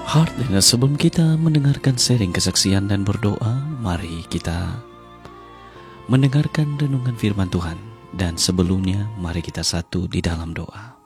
Heartliner, sebelum kita mendengarkan sharing kesaksian dan berdoa, mari kita mendengarkan renungan firman Tuhan. Dan sebelumnya, mari kita satu di dalam doa.